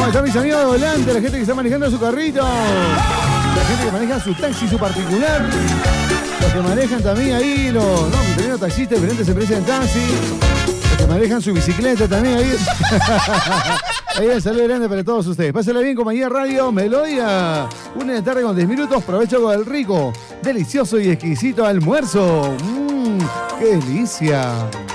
¿Cómo están mis amigos de volante? La gente que está manejando su carrito. La gente que maneja su taxi, su particular. Los que manejan también ahí, mis primeros taxistas, diferentes empresas de taxi. Los que manejan su bicicleta también ahí. Ahí el saludo grande para todos ustedes. Pásenla bien, compañía Radio Melodia. 1 de la tarde con 10 minutos. Provecho con el rico, delicioso y exquisito almuerzo. ¡Qué delicia!